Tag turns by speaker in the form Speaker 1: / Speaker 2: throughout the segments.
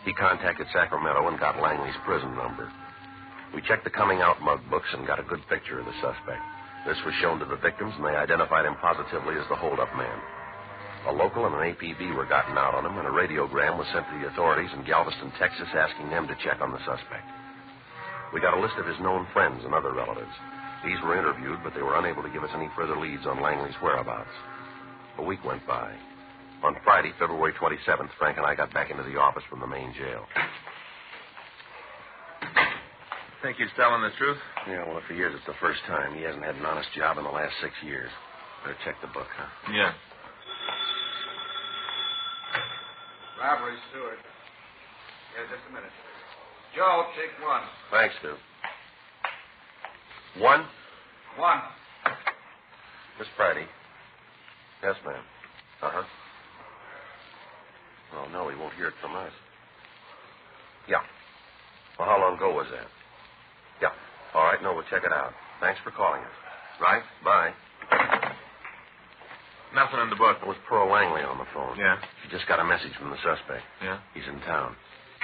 Speaker 1: He contacted Sacramento and got Langley's prison number. We checked the coming out mug books and got a good picture of the suspect. This was shown to the victims, and they identified him positively as the holdup man. A local and an APB were gotten out on him, and a radiogram was sent to the authorities in Galveston, Texas, asking them to check on the suspect. We got a list of his known friends and other relatives. These were interviewed, but they were unable to give us any further leads on Langley's whereabouts. A week went by. On Friday, February 27th, Frank and I got back into the office from the main jail.
Speaker 2: Think he's telling the truth?
Speaker 1: Yeah, well, if he is, it's the first time. He hasn't had an honest job in the last 6 years. Better check the book, huh?
Speaker 2: Yeah.
Speaker 3: Robbery, Stewart. Yeah, just a minute. Joe, take one.
Speaker 1: Thanks, Stu. One?
Speaker 3: One.
Speaker 1: Miss Friday. Yes, ma'am. Uh-huh. Oh, no, he won't hear it from us. Yeah. Well, how long ago was that? Yeah. All right, no, we'll check it out. Thanks for calling us. Right? Bye.
Speaker 2: Nothing in the book.
Speaker 1: It was Pearl Langley on the phone.
Speaker 2: Yeah.
Speaker 1: She just got a message from the suspect.
Speaker 2: Yeah?
Speaker 1: He's in town.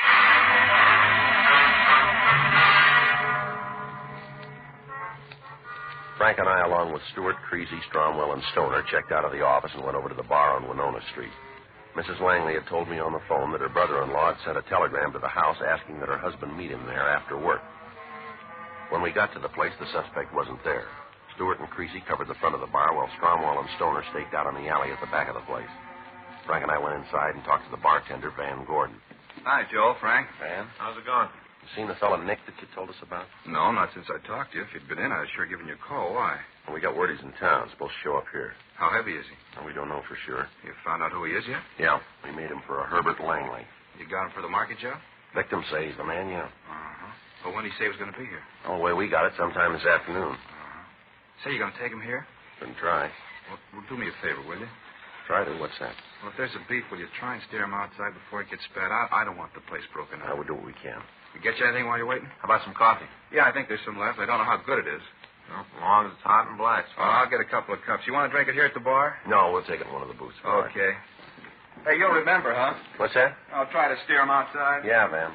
Speaker 1: Frank and I, along with Stewart, Creasy, Stromwell, and Stoner, checked out of the office and went over to the bar on Winona Street. Mrs. Langley had told me on the phone that her brother-in-law had sent a telegram to the house asking that her husband meet him there after work. When we got to the place, the suspect wasn't there. Stewart and Creasy covered the front of the bar while Stromwell and Stoner staked out on the alley at the back of the place. Frank and I went inside and talked to the bartender, Van Gordon.
Speaker 3: Hi, Joe. Frank.
Speaker 1: Van?
Speaker 2: How's it going?
Speaker 1: You seen the fellow Nick that you told us about?
Speaker 3: No, not since I talked to you. If you'd been in, I'd sure given you a call. Why?
Speaker 1: Well, we got word he's in town. Supposed to show up here.
Speaker 3: How heavy is he?
Speaker 1: And we don't know for sure.
Speaker 3: You found out who he is yet?
Speaker 1: Yeah. We made him for a Herbert Langley.
Speaker 3: You got him for the market, Joe?
Speaker 1: Victims say he's the man, yeah.
Speaker 3: Uh-huh. Well, when did he say he was going to be here?
Speaker 1: Oh, the way we got it, sometime this afternoon.
Speaker 3: Uh-huh. Say, you going to take him here?
Speaker 1: Can try.
Speaker 3: Well, do me a favor, will you?
Speaker 1: Try to. What's that?
Speaker 3: Well, if there's a beef, will you try and steer him outside before it gets spat out? I don't want the place broken up.
Speaker 1: We'll do what we can.
Speaker 3: We get you anything while you're waiting?
Speaker 2: How about some coffee?
Speaker 3: Yeah, I think there's some left. I don't know how good it is.
Speaker 2: Well, as long as it's hot and black.
Speaker 3: Oh, I'll get a couple of cups. You want to drink it here at the bar?
Speaker 1: No, we'll take it in one of the booths.
Speaker 3: Okay. Hey, you'll remember, huh?
Speaker 1: What's that?
Speaker 3: I'll try to steer him outside.
Speaker 1: Yeah, man.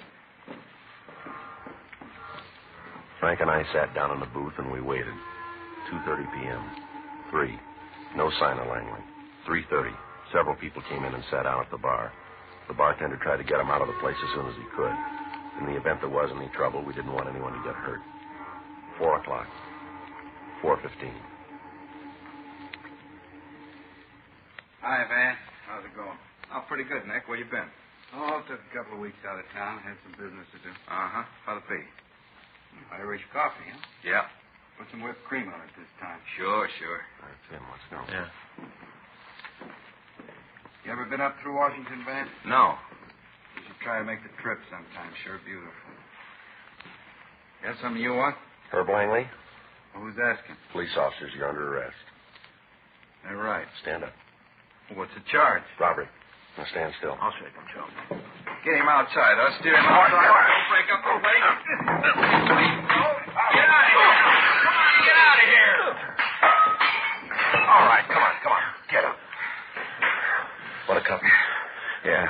Speaker 1: Frank and I sat down in the booth and we waited. 2:30 p.m. 3. No sign of Langley. 3:30. Several people came in and sat down at the bar. The bartender tried to get him out of the place as soon as he could. In the event there was any trouble, we didn't want anyone to get hurt. 4 o'clock. 4:15.
Speaker 3: Hi, Van. How's it going? Oh, pretty good, Nick. Where you been?
Speaker 4: Oh, took a couple of weeks out of town. Had some business to do.
Speaker 3: Uh-huh. How'd it be?
Speaker 4: Irish coffee, huh?
Speaker 3: Yeah.
Speaker 4: Put some whipped cream on it this time.
Speaker 3: Sure.
Speaker 1: That's him. Let's go.
Speaker 2: Yeah.
Speaker 4: You ever been up through Washington, Van?
Speaker 3: No.
Speaker 4: You should try to make the trip sometime. Sure beautiful. Got something you want?
Speaker 1: Herb Langley?
Speaker 4: Who's asking?
Speaker 1: Police officers, you're under arrest.
Speaker 4: They're right.
Speaker 1: Stand up.
Speaker 4: What's the charge?
Speaker 1: Robbery. Now stand still.
Speaker 2: I'll shake him, Joe.
Speaker 3: Get him outside. I'll steer him out. Don't break up the way. Get out of here. Come on, get out of here.
Speaker 1: All right, come on. Get up. Want a cup?
Speaker 3: Yeah.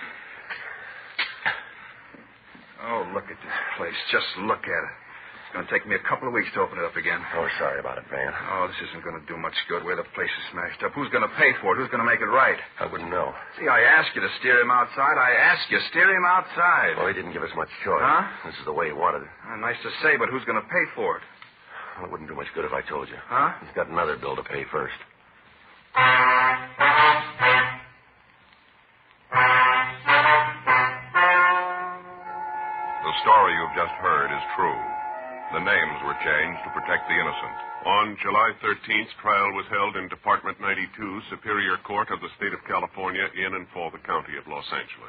Speaker 3: Oh, look at this place. Just look at it. It's going to take me a couple of weeks to open it up again.
Speaker 1: Oh, sorry about it, Van.
Speaker 3: Oh, this isn't going to do much good where the place is smashed up. Who's going to pay for it? Who's going to make it right?
Speaker 1: I wouldn't know.
Speaker 3: See, I asked you to steer him outside. Steer him outside.
Speaker 1: Well, he didn't give us much choice.
Speaker 3: Huh?
Speaker 1: This is the way he wanted it.
Speaker 3: Nice to say, but who's going to pay for it?
Speaker 1: Well, it wouldn't do much good if I told you.
Speaker 3: Huh?
Speaker 1: He's got another bill to pay first.
Speaker 5: The story you've just heard is true. The names were changed to protect the innocent. On July 13th, trial was held in Department 92, Superior Court of the State of California, in and for the County of Los Angeles.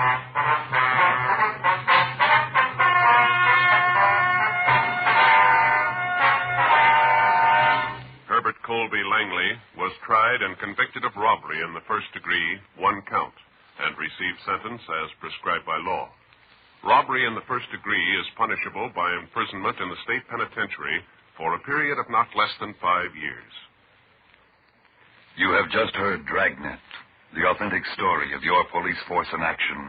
Speaker 5: Herbert Colby Langley was tried and convicted of robbery in the first degree, 1 count, and received sentence as prescribed by law. Robbery in the first degree is punishable by imprisonment in the state penitentiary for a period of not less than 5 years.
Speaker 6: You have just heard Dragnet, the authentic story of your police force in action